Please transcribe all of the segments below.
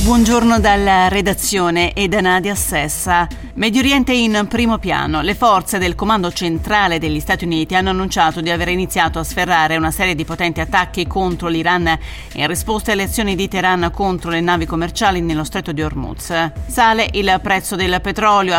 Buongiorno dalla redazione e da Nadia Sessa. Medio Oriente in primo piano. Le forze del Comando Centrale degli Stati Uniti hanno annunciato di aver iniziato a sferrare una serie di potenti attacchi contro l'Iran in risposta alle azioni di Teheran contro le navi commerciali nello Stretto di Hormuz. Sale il prezzo del petrolio a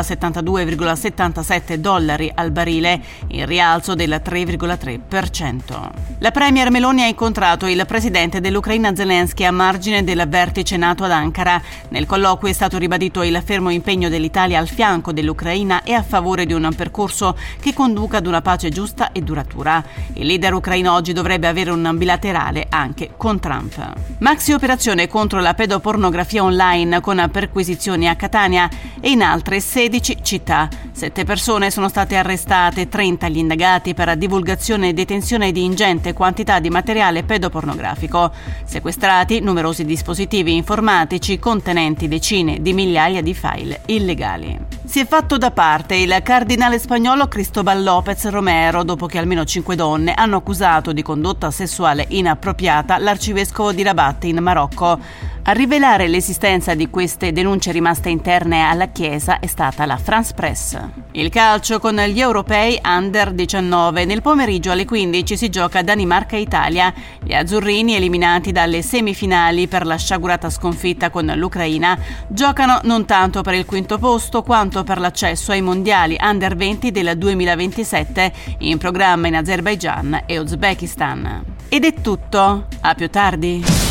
$72,77 al barile, in rialzo del 3,3%. La premier Meloni ha incontrato il presidente dell'Ucraina Zelensky a margine del vertice NATO ad Ankara. Nel colloquio è stato ribadito il fermo impegno dell'Italia al fianco dell'Ucraina e a favore di un percorso che conduca ad una pace giusta e duratura. Il leader ucraino oggi dovrebbe avere un bilaterale anche con Trump. Maxi operazione contro la pedopornografia online con perquisizioni a Catania e in altre 16 città. 7 persone sono state arrestate, 30 gli indagati per divulgazione e detenzione di ingente quantità di materiale pedopornografico. Sequestrati numerosi dispositivi informatici contenenti decine di migliaia di file illegali. Si è fatto da parte il cardinale spagnolo Cristóbal López Romero dopo che almeno 5 donne hanno accusato di condotta sessuale inappropriata l'arcivescovo di Rabat in Marocco. A rivelare l'esistenza di queste denunce rimaste interne alla Chiesa è stata la France Press. Il calcio con gli europei Under 19. Nel pomeriggio alle 15 si gioca Danimarca-Italia. Gli azzurrini, eliminati dalle semifinali per la sciagurata sconfitta con l'Ucraina, giocano non tanto per il quinto posto quanto per l'accesso ai mondiali Under 20 del 2027 in programma in Azerbaigian e Uzbekistan. Ed è tutto. A più tardi.